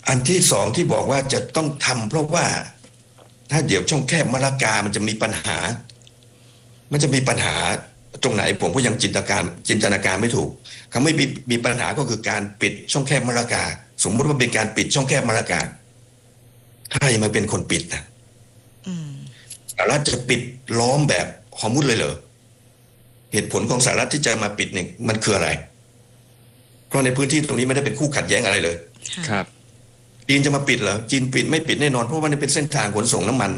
อันที่สองที่บอกว่าจะต้องทำเพราะว่าถ้าเดี๋ยวช่องแคบมะละกามันจะมีปัญหาตรงไหนผมก็ยังจินตนาการไม่ถูกคำไม่มีปัญหาก็คือการปิดช่องแคบมะละกาสมมติว่าเป็นการปิดช่องแคบมะละกาใครมาเป็นคนปิดนะสหรัฐจะปิดล้อมแบบฮอร์มุซเลยเหรอเหตุผลของสหรัฐที่จะมาปิดเนี่ยมันคืออะไรเพราะในพื้นที่ตรงนี้ไม่ได้เป็นคู่ขัดแย้งอะไรเลยครับจีนจะมาปิดเหรอจีนปิดไม่ปิดแน่นอนเพราะว่านี่เป็นเส้นทางขนส่งน้ำมัน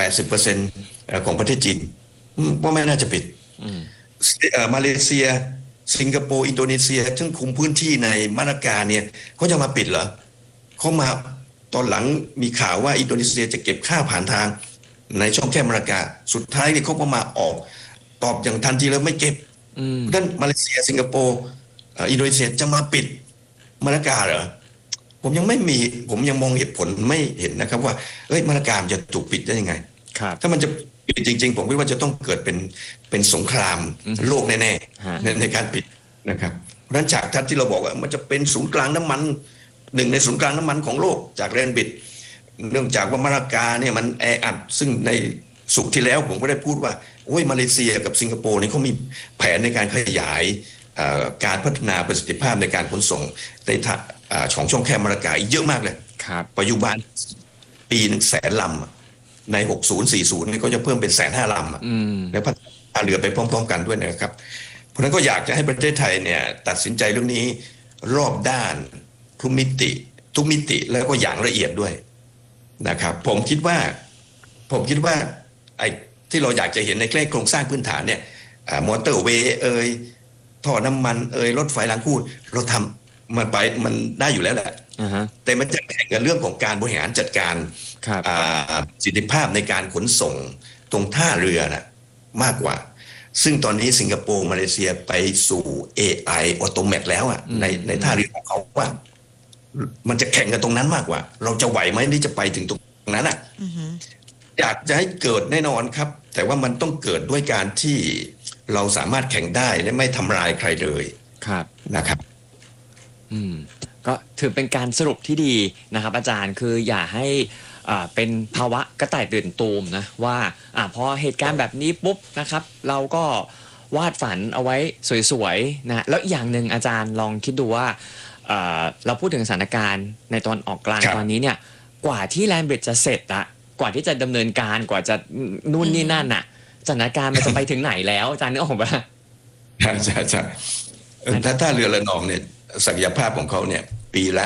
80% ของประเทศจีนว่าไม่น่าจะปิดมาเลเซียสิงคโปร์อินโดนีเซียซึ่งคุมพื้นที่ในมะละกาเนี่ยเขาจะมาปิดเหรอเขามาตอนหลังมีข่าวว่าอินโดนีเซียจะเก็บค่าผ่านทางในช่องแคบมะละกาสุดท้ายเนี่ยเขาก็มาออกตอบอย่างทันทีแล้วไม่เก็บด้านมาเลเซียสิงคโปร์อินโดนีเซียจะมาปิดมะละกาเหรอผมยังมองเหตุผลไม่เห็นนะครับว่ามะละกาจะถูกปิดได้ยังไงถ้ามันจะปิดจริงๆผมคิดว่าจะต้องเกิดเป็นสงครามโลกแน่ๆในการปิดนะครับเพราะฉะนั้นจากทัศน์ที่เราบอกว่ามันจะเป็นศูนย์กลางน้ำมันหนึ่งในศูนย์กลางน้ำมันของโลกจากแรนบิดเนื่องจากว่ามะละกาเนี่ยมันแออัดซึ่งในสุกที่แล้วผมก็ได้พูดว่ามาเลเซียกับสิงคโปร์นี่เขามีแผนในการขยายการพัฒนาประสิทธิภาพในการขนส่งในช่องแคบมะละกาเยอะมากเลยปัจจุบันปีนึง100,000 ลำใน60-40นี่ก็จะเพิ่มเป็น150,000 ลำแล้วพัฒนาเรือไปพร้อมๆกันด้วยนะครับเพราะฉะนั้นก็อยากจะให้ประเทศไทยเนี่ยตัดสินใจเรื่องนี้รอบด้านทุกมิติแล้วก็อย่างละเอียดด้วยนะครับผมคิดว่าไอ้ที่เราอยากจะเห็นในโครงสร้างพื้นฐานเนี่ยมอเตอร์เวย์ท่อน้ำมันรถไฟรางคู่เราทำมันได้อยู่แล้วแหละแต่มันจะแข่งกันเรื่องของการบริหารจัดการประสิทธิภาพในการขนส่งตรงท่าเรือนะมากกว่าซึ่งตอนนี้สิงคโปร์มาเลเซียไปสู่ AI ออโตเมตแล้วอ่ะในท่าเรือของเขาว่ามันจะแข่งกันตรงนั้นมากกว่าเราจะไหวไหมที่จะไปถึงตรงนั้นอ่ะอยากจะให้เกิดแน่นอนครับแต่ว่ามันต้องเกิดด้วยการที่เราสามารถแข่งได้และไม่ทำลายใครเลยนะครับก็ถือเป็นการสรุปที่ดีนะครับอาจารย์คืออย่าให้เป็นภาวะกระต่ายตื่นตูมนะว่าพอเหตุการณ์แบบนี้ปุ๊บนะครับเราก็วาดฝันเอาไว้สวยๆนะแล้วอย่างหนึ่งอาจารย์ลองคิดดูว่าเราพูดถึงสถานการณ์ในตอนออกกลางตอนนี้เนี่ยกว่าที่แลนด์บริดจ์จะเสร็จกว่าที่จะดำเนินการกว่าจะนู่นนี่นั่นน่ะสถานการณ์มันจะไปถึงไหนแล้วอาจารย์นึกออกปะใช่ถ้าเรือระนองเนี่ยศักยภาพของเขาเนี่ยปีละ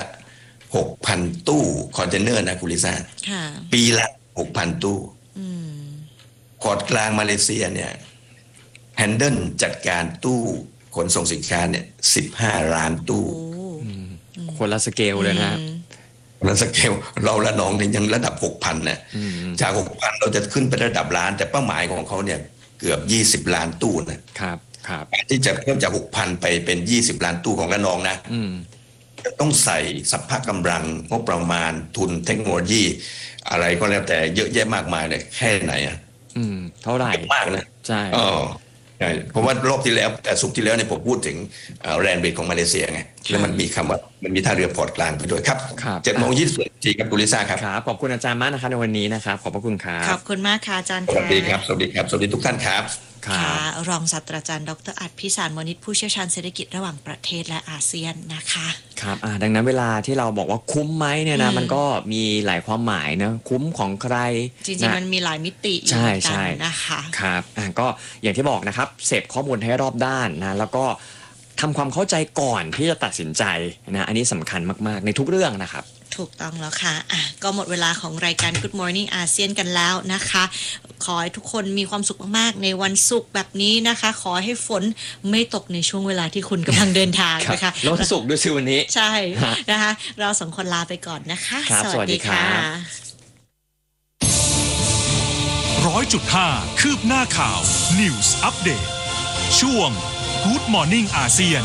6,000 ตู้คอนเทนเนอร์นะคุณลิซ่าปีละ 6,000 ตู้พอร์ตกลางมาเลเซียเนี่ยแฮนเดิลจัดการตู้ขนส่งสินค้าเนี่ย15 ล้านตู้คนละสเกลเลยนะแล้วสเกลเราละนองเนี่ยยังระดับ 6,000 นะจาก 6,000 เราจะขึ้นไประดับล้านแต่เป้าหมายของเขาเนี่ยเกือบ20 ล้านตู้นะครับที่จะเพิ่มจาก 6,000 ไปเป็น20 ล้านตู้ของละนองนะจะต้องใส่สัพพะกำลังงบประมาณทุนเทคโนโลยีอะไรก็แล้วแต่เยอะแยะมากมายเลยแค่ไหนเท่าไหร่มากนะใช่เพราะว่ารอบที่แล้วแต่สุกที่แล้วเนี่ยผมพูดถึงแลนด์บริดจ์ของมาเลเซียไงแล้วมันมีคำว่ามันมีท่าเรือพอร์ตกลางไปด้วยครับ7:20 ครับคุณลิซ่าครับขอบคุณอาจารย์มากนะคะในวันนี้นะครับขอบพระคุณครับขอบคุณมากค่ะอาจารย์สวัสดีครับสวัสดีทุกท่านครับค่ะรองศาสตราจารย์ดร.อัฏฐพิสารวณิชผู้เชี่ยวชาญเศรษฐกิจระหว่างประเทศและอาเซียนนะคะครับดังนั้นเวลาที่เราบอกว่าคุ้มไหมเนี่ยนะมันก็มีหลายความหมายนะคุ้มของใครจริงๆมันมีหลายมิติอยู่กันนะคะครับก็อย่างที่บอกนะครับเสพข้อมูลให้รอบด้านนะแล้วก็ทำความเข้าใจก่อนที่จะตัดสินใจนะอันนี้สำคัญมากๆในทุกเรื่องนะครับถูกต้องแล้วค่ะก็หมดเวลาของรายการ Good Morning อาเซียนกันแล้วนะคะขอให้ทุกคนมีความสุขมากๆในวันศุกร์แบบนี้นะคะขอให้ฝนไม่ตกในช่วงเวลาที่คุณกำลังเดินทางนะคะวันศุกร์ด้วยวันนี้ใช่นะคะเราสองคนลาไปก่อนนะคะสวัสดีค่ะ 100.5 คืบหน้าข่าว News Update ช่วง Good Morning อาเซียน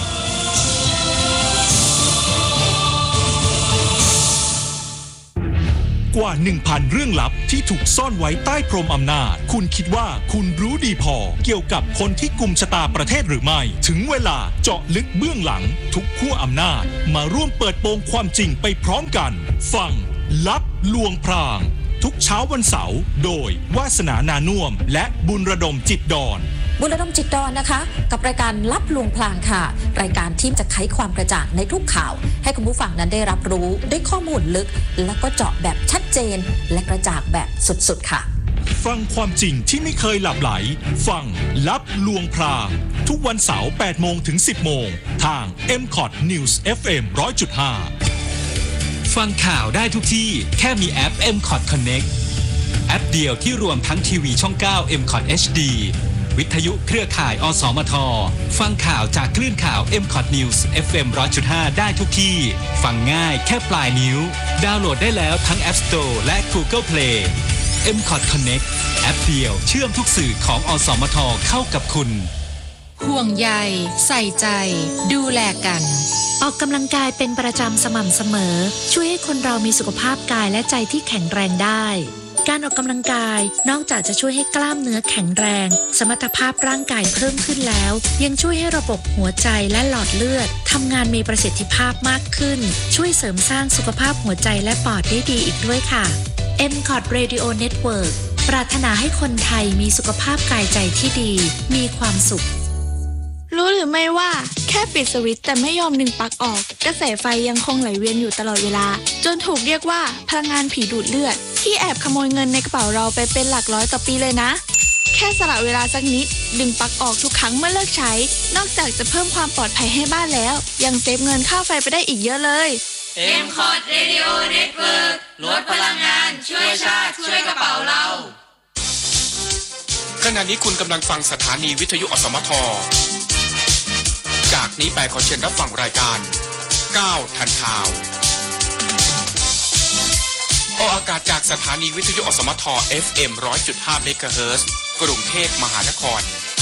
กว่า 1,000 เรื่องลับที่ถูกซ่อนไว้ใต้พรมอำนาจคุณคิดว่าคุณรู้ดีพอเกี่ยวกับคนที่กุมชะตาประเทศหรือไม่ถึงเวลาเจาะลึกเบื้องหลังทุกขั้วอำนาจมาร่วมเปิดโปงความจริงไปพร้อมกันฟังลับลวงพรางทุกเช้าวันเสาร์โดยวาสนานานุ่มและบุญระดมจิตดอนบุญระดมจิตดอนนะคะกับรายการลับลวงพรางค่ะรายการที่จะไขความกระจ่างในทุกข่าวให้คุณผู้ฟังนั้นได้รับรู้ด้วยข้อมูลลึกแล้วก็เจาะแบบชัดเจนและกระจ่างแบบสุดๆค่ะฟังความจริงที่ไม่เคยหลับไหลฟังลับลวงพรางทุกวันเสาร์ 8 โมงถึง 10 โมงทาง MCOT News FM 100.5 ฟังข่าวได้ทุกที่แค่มีแอป MCOT Connect แอปเดียวที่รวมทั้งทีวีช่อง 9 MCOT HD วิทยุเครือข่ายอสมทฟังข่าวจากคลื่นข่าว MCOT News FM 100.5 ได้ทุกที่ฟังง่ายแค่ปลายนิ้วดาวน์โหลดได้แล้วทั้ง App Store และ Google Play MCOT Connect แอปเดียวเชื่อมทุกสื่อของอสมทเข้ากับคุณห่วงใยใส่ใจดูแลกันออกกำลังกายเป็นประจำสม่ำเสมอช่วยให้คนเรามีสุขภาพกายและใจที่แข็งแรงได้การออกกำลังกายนอกจากจะช่วยให้กล้ามเนื้อแข็งแรงสมรรถภาพร่างกายเพิ่มขึ้นแล้วยังช่วยให้ระบบหัวใจและหลอดเลือดทำงานมีประสิทธิภาพมากขึ้นช่วยเสริมสร้างสุขภาพหัวใจและปอดได้ดีอีกด้วยค่ะ MCOT Radio Network ปรารถนาให้คนไทยมีสุขภาพกายใจที่ดีมีความสุขรู้หรือไม่ว่าแค่ปิดสวิตช์แต่ไม่ยอมดึงปลั๊กออกกระแสไฟยังคงไหลเวียนอยู่ตลอดเวลาจนถูกเรียกว่าพลังงานผีดูดเลือดที่แอบขโมยเงินในกระเป๋าเราไปเป็นหลักร้อยต่อปีเลยนะแค่สละเวลาสักนิดดึงปลั๊กออกทุกครั้งเมื่อเลิกใช้นอกจากจะเพิ่มความปลอดภัยให้บ้านแล้วยังเซฟเงินค่าไฟไปได้อีกเยอะเลย MCOT Radio Network ลดพลังงานช่วยชาติช่วยกระเป๋าเราขณะนี้คุณกำลังฟังสถานีวิทยุอสมทจากนี้ไปขอเชิญรับฟังรายการ9ทันข่าวออกอากาศจากสถานีวิทยุอสมท FM 100.5 เมกะเฮิรตซ์กรุงเทพมหานคร